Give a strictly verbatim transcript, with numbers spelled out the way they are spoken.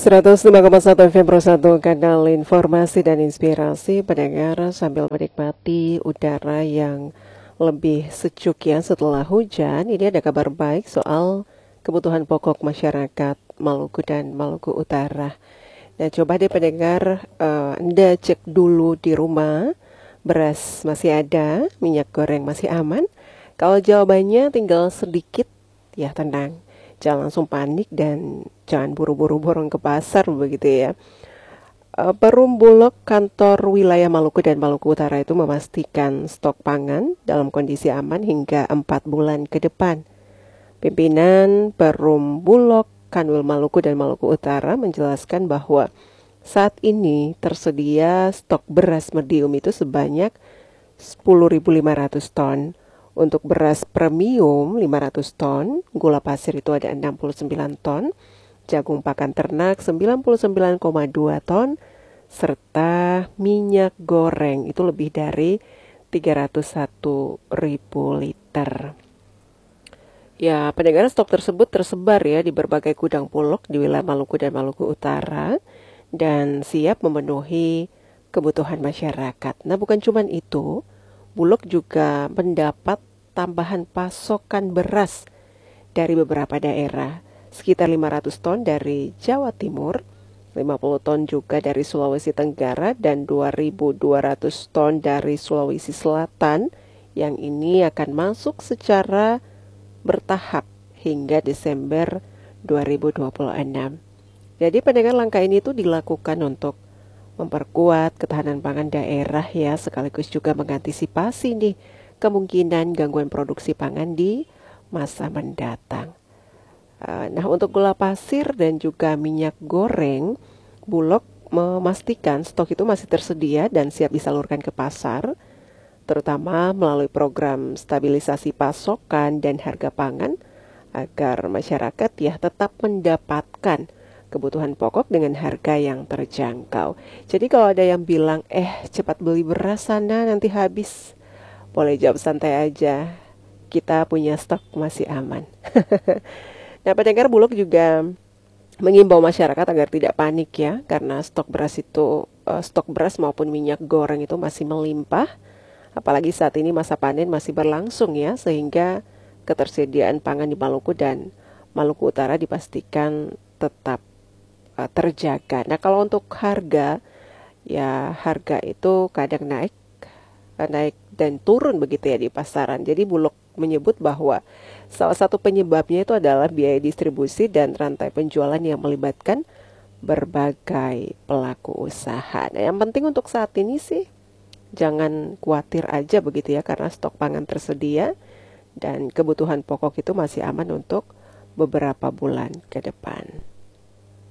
seratus lima koma satu F M Pro satu, kanal informasi dan inspirasi pendengar, sambil menikmati udara yang lebih sejuk ya setelah hujan. Ini ada kabar baik soal kebutuhan pokok masyarakat Maluku dan Maluku Utara. Nah, coba deh pendengar, uh, Anda cek dulu di rumah, beras masih ada, minyak goreng masih aman. Kalau jawabannya tinggal sedikit, ya tenang, jangan langsung panik dan jangan buru-buru borong ke pasar begitu ya. Uh, Perum Bulog kantor wilayah Maluku dan Maluku Utara itu memastikan stok pangan dalam kondisi aman hingga empat bulan ke depan. Pimpinan Perum Bulog Kanwil Maluku dan Maluku Utara menjelaskan bahwa saat ini tersedia stok beras medium itu sebanyak sepuluh ribu lima ratus ton. Untuk beras premium lima ratus ton, gula pasir itu ada enam puluh sembilan ton, jagung pakan ternak sembilan puluh sembilan koma dua ton, serta minyak goreng itu lebih dari tiga ratus satu ribu liter. Ya, pendengar, stok tersebut tersebar ya di berbagai gudang Bulog di wilayah Maluku dan Maluku Utara dan siap memenuhi kebutuhan masyarakat. Nah, bukan cuma itu, Bulog juga mendapat tambahan pasokan beras dari beberapa daerah, sekitar lima ratus ton dari Jawa Timur, lima puluh ton juga dari Sulawesi Tenggara, dan dua ribu dua ratus ton dari Sulawesi Selatan, yang ini akan masuk secara bertahap hingga Desember dua ribu dua puluh enam. Jadi pendengar, langkah ini itu dilakukan untuk memperkuat ketahanan pangan daerah ya, sekaligus juga mengantisipasi nih kemungkinan gangguan produksi pangan di masa mendatang. Nah, untuk gula pasir dan juga minyak goreng, Bulog memastikan stok itu masih tersedia dan siap disalurkan ke pasar, terutama melalui program stabilisasi pasokan dan harga pangan, agar masyarakat ya tetap mendapatkan kebutuhan pokok dengan harga yang terjangkau. Jadi kalau ada yang bilang, eh cepat beli beras sana nanti habis, boleh jawab santai aja, kita punya stok masih aman. Nah, pendengar, Bulog juga mengimbau masyarakat agar tidak panik ya, karena stok beras itu, stok beras maupun minyak goreng itu masih melimpah, apalagi saat ini masa panen masih berlangsung ya, sehingga ketersediaan pangan di Maluku dan Maluku Utara dipastikan tetap uh, terjaga. Nah, kalau untuk harga, ya harga itu kadang naik, naik dan turun begitu ya di pasaran. Jadi Bulog menyebut bahwa salah satu penyebabnya itu adalah biaya distribusi dan rantai penjualan yang melibatkan berbagai pelaku usaha. Nah, yang penting untuk saat ini sih jangan khawatir aja begitu ya, karena stok pangan tersedia dan kebutuhan pokok itu masih aman untuk beberapa bulan ke depan.